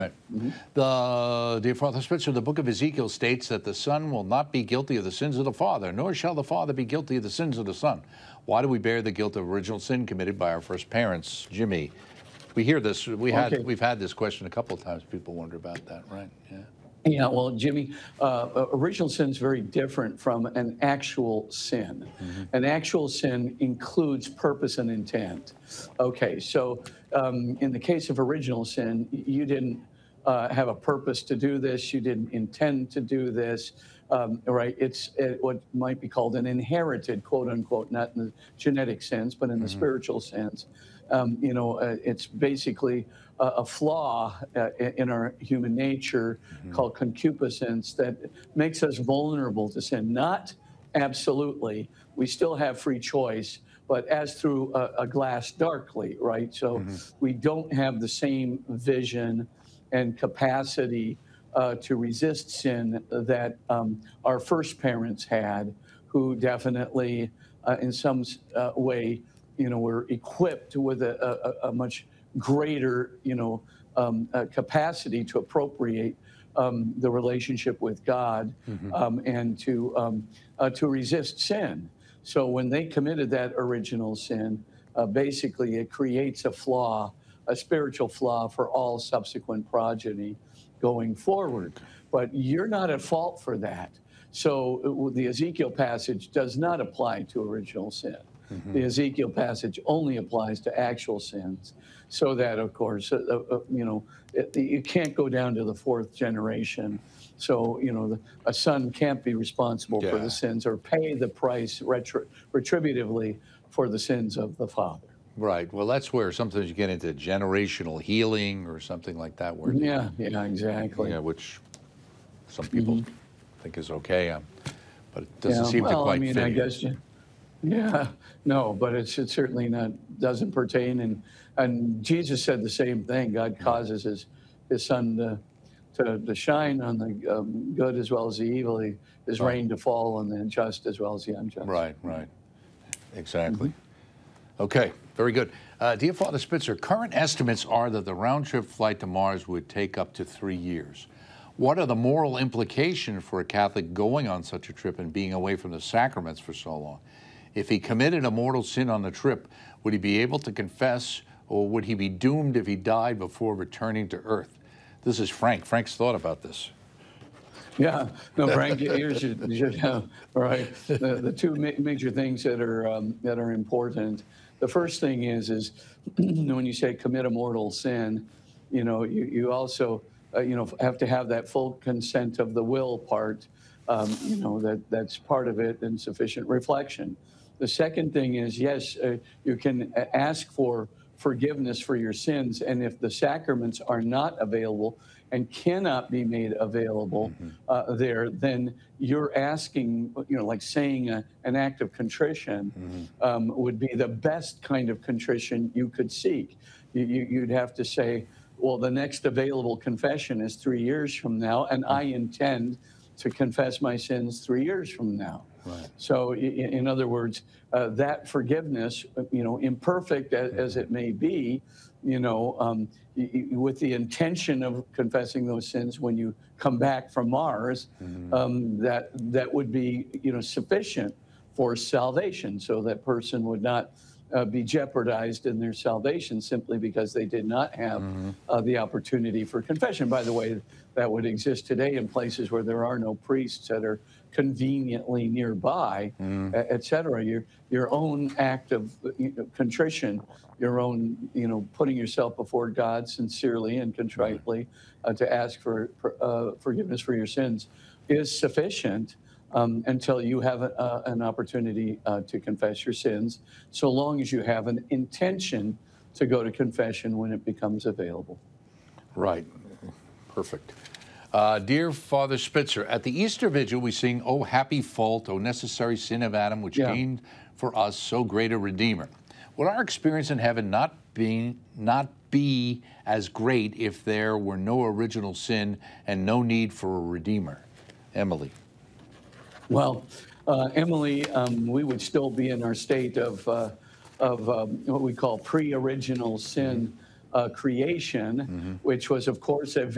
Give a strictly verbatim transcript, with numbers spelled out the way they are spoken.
Right. Mhm. The dear Father Spitzer, the book of Ezekiel states that the son will not be guilty of the sins of the father, nor shall the father be guilty of the sins of the son. Why do we bear the guilt of original sin committed by our first parents? Jimmy, we hear this. We had Okay. we've had this question a couple of times. People wonder about that, right? Yeah. Yeah, well, Jimmy, uh, uh, original sin is very different from an actual sin. Mm-hmm. An actual sin includes purpose and intent. Okay, so um, in the case of original sin, y- you didn't uh, have a purpose to do this, you didn't intend to do this, um, right? It's uh, what might be called an inherited, quote unquote, not in the genetic sense, but in the Mm-hmm. spiritual sense. Um, you know, uh, it's basically a, a flaw uh, in our human nature Mm-hmm. called concupiscence that makes us vulnerable to sin. Not absolutely. We still have free choice, but as through a, a glass darkly, right? So Mm-hmm. we don't have the same vision and capacity uh, to resist sin that um, our first parents had, who definitely, uh, in some uh, way, you know, were equipped with a, a, a much greater, you know, um, uh, capacity to appropriate um, the relationship with God Mm-hmm. um, and to um, uh, to resist sin. So when they committed that original sin, uh, basically it creates a flaw, a spiritual flaw for all subsequent progeny going forward. But you're not at fault for that. So uh, the Ezekiel passage does not apply to original sin. Mm-hmm. The Ezekiel passage only applies to actual sins, so that, of course, uh, uh, you know, it, you can't go down to the fourth generation. So, you know, the, a son can't be responsible for the Yeah. sins or pay the price retri- retributively for the sins of the father. Right. Well, that's where sometimes you get into generational healing or something like that, where the Yeah, yeah, yeah, exactly. which some people Hmm. think is okay, um, but it doesn't Yeah, seem to well, I quite mean, fit I here. guess, you- yeah, no, but it's it certainly not doesn't pertain, and and Jesus said the same thing. God Right. causes his his sun to to, to shine on the um, good as well as the evil. He, his Right. rain to fall on the just as well as the unjust. Right. Right. Exactly. Mhm. Okay, very good. Uh, dear Father Spitzer, current estimates are that the round-trip flight to Mars would take up to three years. What are the moral implications for a Catholic going on such a trip and being away from the sacraments for so long? If he committed a mortal sin on the trip, would he be able to confess, or would he be doomed if he died before returning to Earth? This is Frank. Frank's thought about this. Yeah, no, Frank, you should, you should have, all right. The, the two ma- major things that are um, that are important. The first thing is is when you say commit a mortal sin, you know, you you also uh, you know have to have that full consent of the will part. Um, you know that that's part of it and sufficient reflection. The second thing is yes, uh, you can a- ask for forgiveness for your sins, and if the sacraments are not available and cannot be made available Mm-hmm. uh, there, then you're asking, you know, like saying a, an act of contrition Mm-hmm. um, would be the best kind of contrition you could seek. You, you, you'd have to say, well, the next available confession is three years from now, and I intend to confess my sins three years from now. Right. So, i- in other words, uh, that forgiveness, uh, you know, imperfect as, as Mm-hmm. it may be, you know, um, y- y- with the intention of confessing those sins when you come back from Mars, Mm-hmm. um, that that would be, you know, sufficient for salvation. So that person would not uh, be jeopardized in their salvation simply because they did not have Mm-hmm. uh, the opportunity for confession. By the way, that would exist today in places where there are no priests that are conveniently nearby, Mm-hmm. e- et cetera. Your your own act of you know, contrition, your own you know putting yourself before God sincerely and Right. contritely uh, to ask for, for uh, forgiveness for your sins is sufficient. Um, until you have a, uh, an opportunity uh, to confess your sins, so long as you have an intention to go to confession when it becomes available. Right. Perfect. Uh, dear Father Spitzer, at the Easter Vigil we sing, "O happy fault, O necessary sin of Adam, which Yeah. gained for us so great a Redeemer." Would our experience in heaven not be, not be as great if there were no original sin and no need for a Redeemer? Emily. Well, uh, Emily, um, we would still be in our state of, uh, of um, what we call pre original Mm-hmm. sin uh, creation, Mm-hmm. which was, of course, a